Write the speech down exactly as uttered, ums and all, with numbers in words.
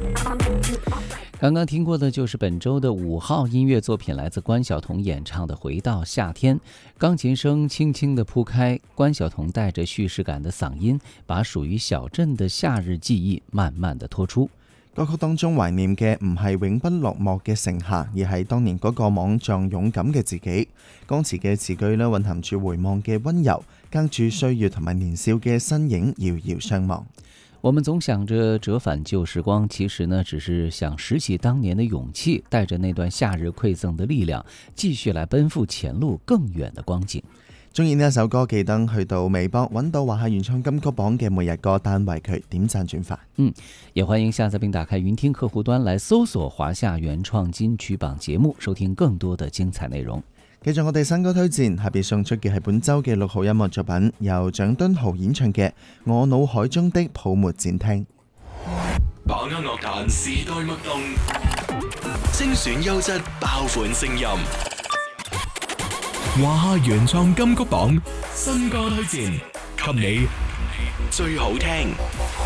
刚刚听过的就是本周的五号音乐作品，来自关晓彤演唱的《回到夏天》。钢琴声轻轻地铺开，关晓彤带着叙事感的嗓音，把属於小鎮的夏日記憶慢慢地拖出。 歌曲當中懷念嘅唔係永不落寞嘅盛夏，而係當年嗰個莽撞勇敢嘅自己。歌詞嘅詞句呢，蘊含住回望嘅溫柔，隔住歲月同埋年少嘅身影遙遙相望。 我们总想着折返旧时光，其实呢，只是想拾起当年的勇气，带着那段夏日馈赠的力量，继续来奔赴前路更远的光景。 中意呢一首歌，記得去到微博揾到華夏原創金曲榜嘅每日歌單，為佢點讚轉發。 嗯，也歡迎下載並打開雲聽客戶端來搜索華夏原創金曲榜節目，收聽更多的精彩內容。 繼續我哋新歌推薦，下邊送出嘅係本週嘅六號音樂作品，由蔣敦豪演唱嘅《我腦海中的泡沫展廳》。 把握樂壇時代脈動，精選優質爆款聲音。華夏原創金曲榜新歌推薦，給你最好聽。